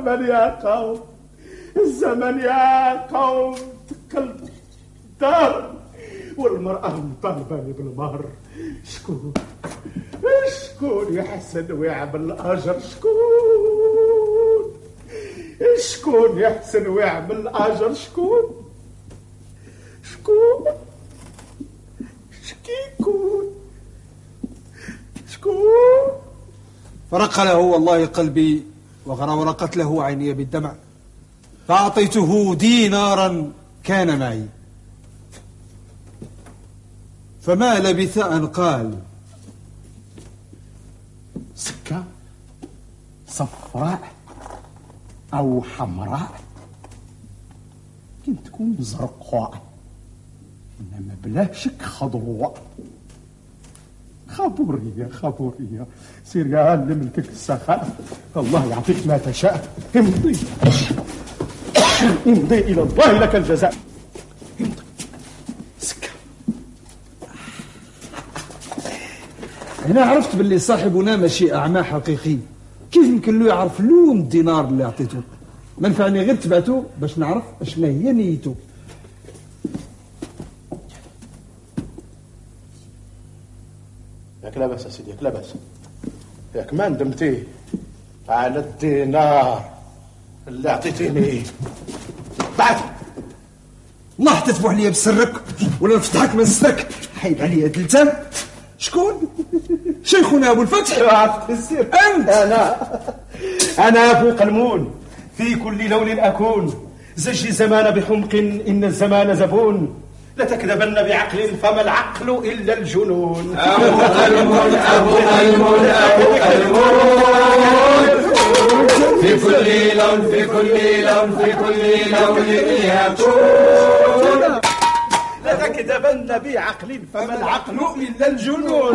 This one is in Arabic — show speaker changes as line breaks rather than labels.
الزمن يا قوم، الزمن يا قوم، تقلب الدار والمرأة مطالباني بالمهر. شكون يحسن ويعمل الأجر؟ شكون يحسن ويعمل الأجر؟ شكون
فرق له والله قلبي وغرقت له عيني بالدمع، فأعطيته دينارا كان معي، فما لبث أن قال:
سكة صفراء أو حمراء، كنت تكون زرقاء، إنما بلا شك خضراء. خبورية سير يا لملكك السخاء، الله يعطيك ما تشاء. امضي إلى الله لك الجزاء. امضي سكة.
هنا عرفت باللي صاحبنا ماشي أعمى حقيقي. كيف يمكن له يعرف لون الدينار اللي عطيته؟ ما نفعني غير تبعته باش نعرف اشنا هي نيته.
ياك لا بأس سيدي، ياك لا بأس، ياك ما ندمتي على الدينار اللي عطيتيني. بعد
الله تتبع عليا بسرك ولا نفتحك من سترك. حيد عليا دلتان. شكون؟ شيخنا ابو الفتح.
عرفت السر انت. انا فوق المون، في كل لون اكون، زج زمان بحمق ان الزمان زبون، لتكذبن بعقل فما العقل الا الجنون.
ابو المون ابو المون ابو المون، في كل لون في كل لون في كل لون يكون،
لتكذبن بعقل فما العقل الا الجنون.